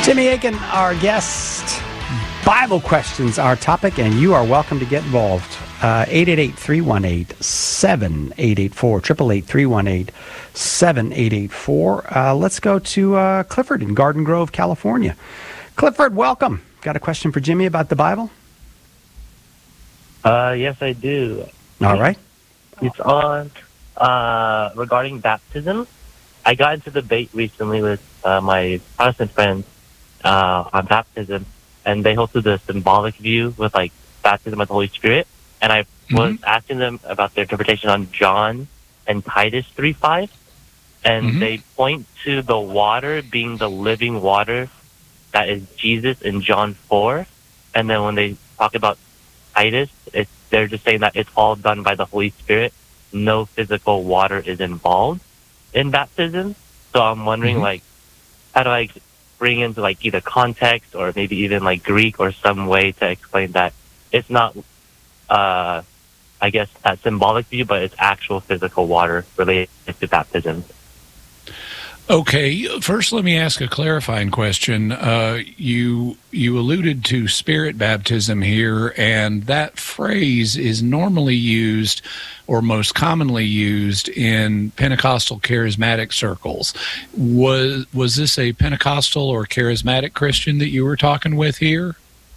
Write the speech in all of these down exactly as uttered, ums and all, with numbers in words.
Timmy Aiken, our guest. Bible questions, our topic, and you are welcome to get involved. Uh, eight eight eight, three one eight, seven eight eight four, eight eight eight, three one eight, seven eight eight four. Uh, let's go to uh, Clifford in Garden Grove, California. Clifford, welcome. Got a question for Jimmy about the Bible? Uh, yes, I do. All right. It's on uh, regarding baptism. I got into debate recently with uh, my Protestant friends uh, on baptism, and they hosted the symbolic view with like baptism of the Holy Spirit. And I mm-hmm. was asking them about their interpretation on John and Titus three five, and mm-hmm. they point to the water being the living water that is Jesus in John four. And then when they talk about Titus, it's, they're just saying that it's all done by the Holy Spirit. No physical water is involved in baptism. So I'm wondering, mm-hmm. like, how do I bring into, like, either context or maybe even, like, Greek or some way to explain that it's not, uh, I guess, that symbolic view, but it's actual physical water related to baptism. Okay, first let me ask a clarifying question. Uh, you you alluded to spirit baptism here, and that phrase is normally used, or most commonly used, in Pentecostal charismatic circles. Was was this a Pentecostal or charismatic Christian that you were talking with here?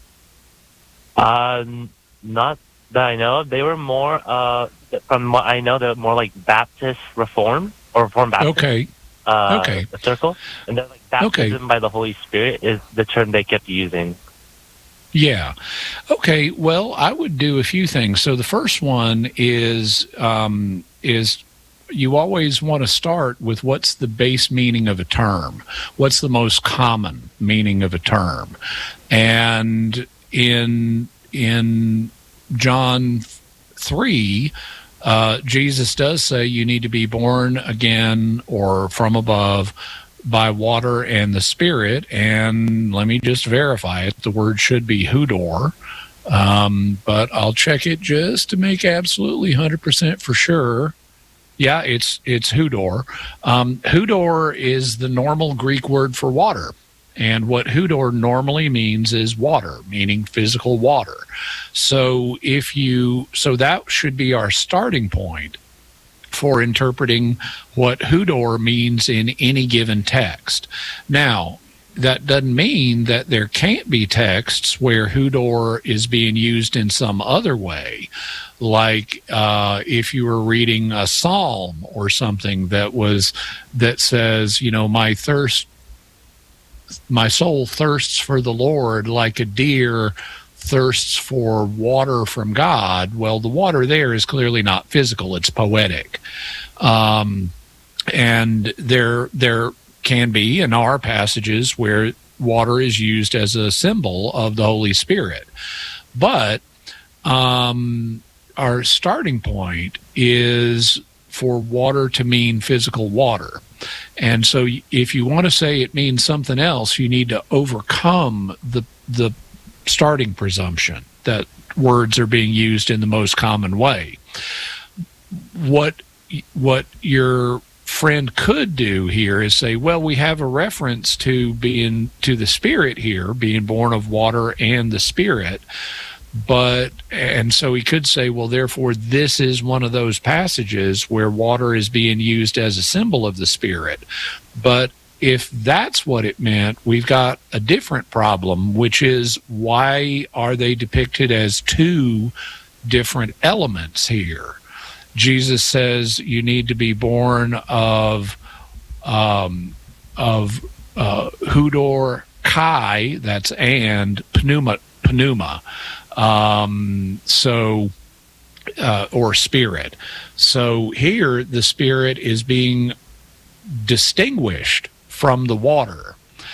Um, not that I know of. They were more, uh, from what I know, they're more like Baptist Reform or Reformed Baptist. Okay. Uh, okay. A circle, and then like baptism okay. by the Holy Spirit is the term they kept using. Yeah. Okay. Well, I would do a few things. So the first one is um, is you always want to start with what's the base meaning of a term. What's the most common meaning of a term? And in in John three. Uh, Jesus does say you need to be born again or from above by water and the Spirit. And let me just verify it. The word should be hudor, um, but I'll check it just to make absolutely one hundred percent for sure. Yeah, it's it's hudor. Um, hudor is the normal Greek word for water. And what hudor normally means is water, meaning physical water. So if you, so that should be our starting point for interpreting what hudor means in any given text. Now, that doesn't mean that there can't be texts where hudor is being used in some other way. Like uh, if you were reading a psalm or something that was, that says, you know, my thirst, my soul thirsts for the Lord like a deer thirsts for water from God. Well, the water there is clearly not physical, it's poetic. Um, and there there can be and are passages where water is used as a symbol of the Holy Spirit. But um, our starting point is for water to mean physical water. And so if you want to say it means something else, you need to overcome the the starting presumption that words are being used in the most common way. What what your friend could do here is say, well, we have a reference to being to the Spirit here, being born of water and the Spirit. But, and so he could say, well, therefore, this is one of those passages where water is being used as a symbol of the Spirit. But if that's what it meant, we've got a different problem, which is why are they depicted as two different elements here? Jesus says you need to be born of, um, of uh, hudor kai, that's and, pneuma, pneuma. Um, so, uh, or spirit. So here the Spirit is being distinguished from the water.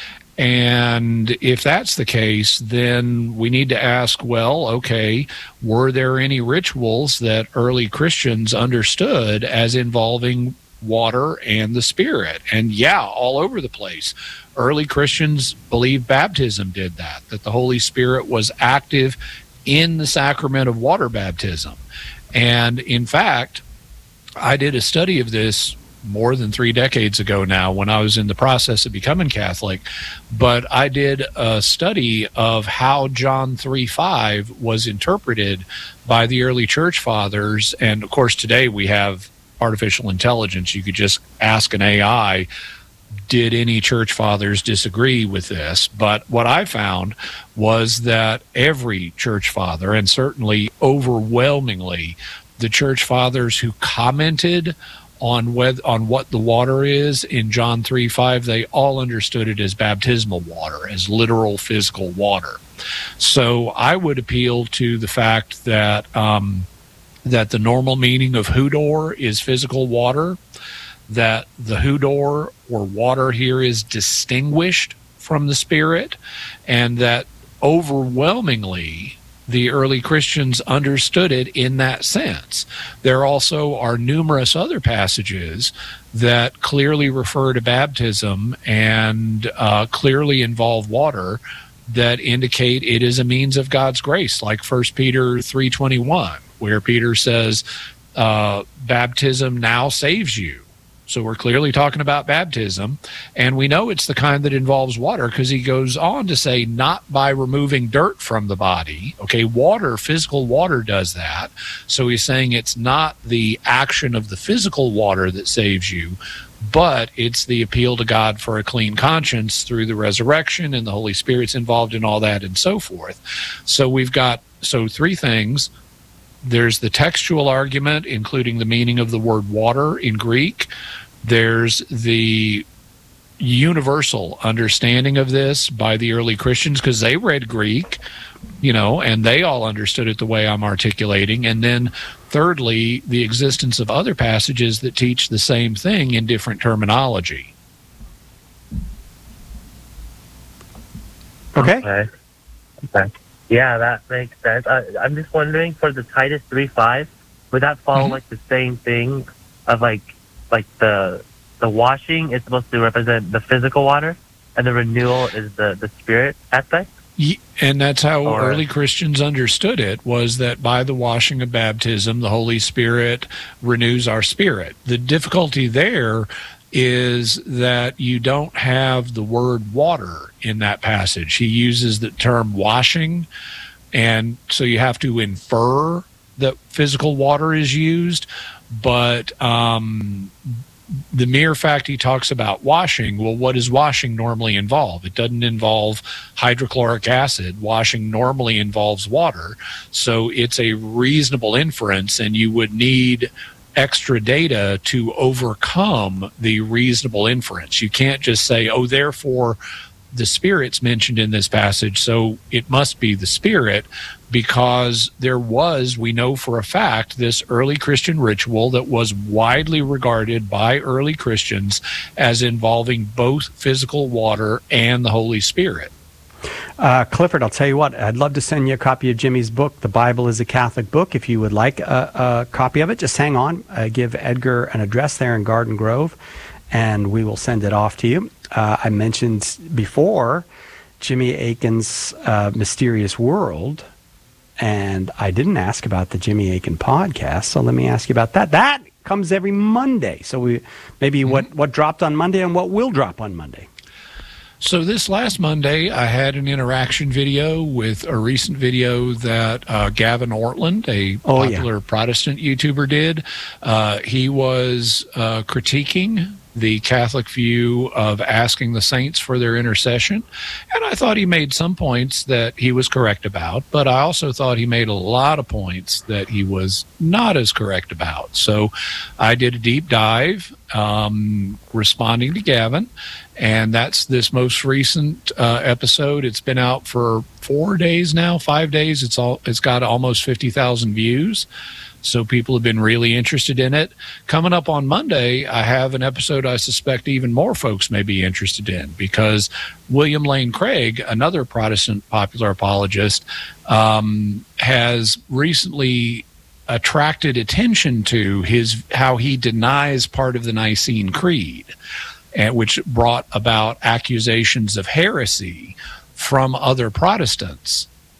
And if that's the case, then we need to ask, well, okay, were there any rituals that early Christians understood as involving water and the Spirit? And yeah, all over the place. Early Christians believed baptism did that, that the Holy Spirit was active in the sacrament of water baptism. And in fact, I did a study of this more than three decades ago now when I was in the process of becoming Catholic, but I did a study of how John three five was interpreted by the early church fathers. And of course, today we have artificial intelligence. You could just ask an A I, did any church fathers disagree with this? But what I found was that every church father, and certainly overwhelmingly the church fathers who commented on whether, on what the water is in John three five, they all understood it as baptismal water, as literal physical water. So I would appeal to the fact that um, that the normal meaning of hudor is physical water, that the hudor or water here is distinguished from the Spirit, and that overwhelmingly the early Christians understood it in that sense. There also are numerous other passages that clearly refer to baptism and uh, clearly involve water that indicate it is a means of God's grace, like First Peter three twenty-one, where Peter says, uh, baptism now saves you. So we're clearly talking about baptism, and we know it's the kind that involves water because he goes on to say, not by removing dirt from the body. Okay, water, physical water does that. So he's saying it's not the action of the physical water that saves you, but it's the appeal to God for a clean conscience through the resurrection, and the Holy Spirit's involved in all that and so forth. So we've got, so three things. There's the textual argument, including the meaning of the word water in Greek. There's the universal understanding of this by the early Christians because they read Greek, you know, and they all understood it the way I'm articulating. And then thirdly, the existence of other passages that teach the same thing in different terminology. Okay. Okay. Okay. Yeah, that makes sense. I, I'm just wondering, for the Titus three five, would that follow Mm-hmm. like the same thing of like like the the washing is supposed to represent the physical water, and the renewal is the the spirit aspect? And that's how Or- early Christians understood it, was that by the washing of baptism, the Holy Spirit renews our spirit. The difficulty there is that you don't have the word water in that passage. He uses the term washing, and so you have to infer that physical water is used, but um, the mere fact he talks about washing, well, what does washing normally involve? It doesn't involve hydrochloric acid. Washing normally involves water, so it's a reasonable inference, and you would need extra data to overcome the reasonable inference. You can't just say, oh, therefore the Spirit's mentioned in this passage, so it must be the Spirit, because there was, we know for a fact, this early Christian ritual that was widely regarded by early Christians as involving both physical water and the Holy Spirit. Uh, Clifford, I'll tell you what, I'd love to send you a copy of Jimmy's book, The Bible is a Catholic Book. If you would like a, a copy of it, just hang on. Uh, give Edgar an address there in Garden Grove, and we will send it off to you. Uh, I mentioned before Jimmy Akin's uh, Mysterious World, and I didn't ask about the Jimmy Akin podcast, so let me ask you about that. That comes every Monday. So we maybe mm-hmm. what, what dropped on Monday and what will drop on Monday. So this last Monday, I had an interaction video with a recent video that uh, Gavin Ortland, a oh, popular yeah. Protestant YouTuber, did. Uh, he was uh, critiquing the Catholic view of asking the saints for their intercession. And I thought he made some points that he was correct about, but I also thought he made a lot of points that he was not as correct about. So I did a deep dive um, responding to Gavin, and that's this most recent uh, episode. It's been out for four days now, five days. It's all, it's got almost fifty thousand views. So people have been really interested in it. Coming up on Monday, I have an episode I suspect even more folks may be interested in, because William Lane Craig, another Protestant popular apologist, um, has recently attracted attention to his how he denies part of the Nicene Creed, and which brought about accusations of heresy from other Protestants.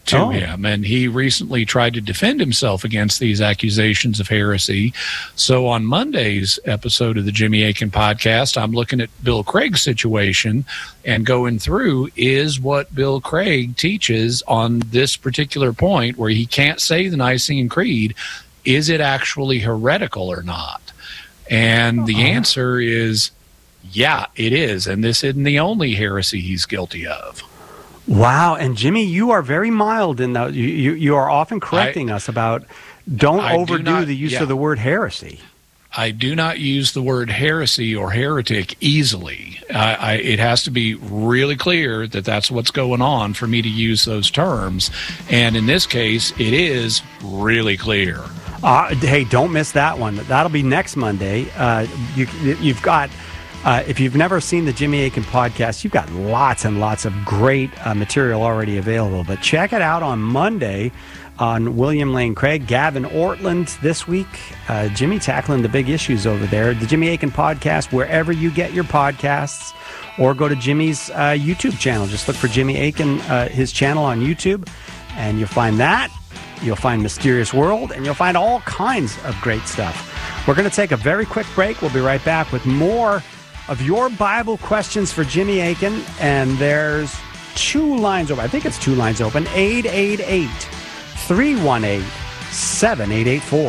to Oh. him, and he recently tried to defend himself against these accusations of heresy. So on Monday's episode of the Jimmy Akin podcast, I'm looking at Bill Craig's situation and going through is what Bill Craig teaches on this particular point where he can't say the Nicene Creed. Is it actually heretical or not? And the answer is, yeah, it is. And this isn't the only heresy he's guilty of. Wow. And Jimmy, you are very mild in that. You, you, you are often correcting I, us about don't I overdo do not, the use yeah. of the word heresy. I do not use the word heresy or heretic easily. I, I, it has to be really clear that that's what's going on for me to use those terms. And in this case, it is really clear. Uh, hey, don't miss that one. That'll be next Monday. Uh, you, you've got... Uh, if you've never seen the Jimmy Akin podcast, you've got lots and lots of great uh, material already available. But check it out on Monday on William Lane Craig, Gavin Ortland this week. Uh, Jimmy tackling the big issues over there. The Jimmy Akin podcast, wherever you get your podcasts, or go to Jimmy's uh, YouTube channel. Just look for Jimmy Akin, uh, his channel on YouTube, and you'll find that. You'll find Mysterious World, and you'll find all kinds of great stuff. We're going to take a very quick break. We'll be right back with more of your Bible questions for Jimmy Akin, and there's two lines open. I think it's two lines open. eight eight eight, three one eight, seven eight eight four.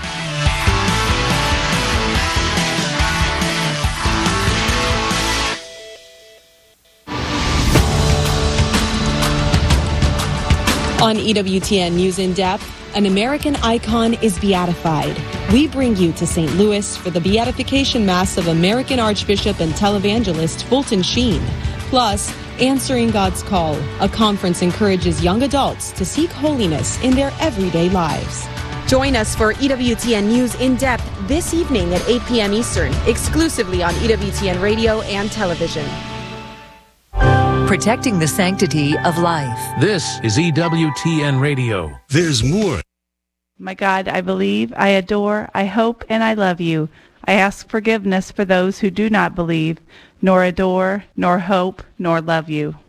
On E W T N News in Depth, an American icon is beatified. We bring you to Saint Louis for the beatification mass of American Archbishop and televangelist Fulton Sheen. Plus, Answering God's Call, a conference encourages young adults to seek holiness in their everyday lives. Join us for E W T N News in Depth this evening at eight p.m. Eastern, exclusively on E W T N radio and television. Protecting the sanctity of life. This is E W T N Radio. There's more. My God, I believe, I adore, I hope, and I love you. I ask forgiveness for those who do not believe, nor adore, nor hope, nor love you.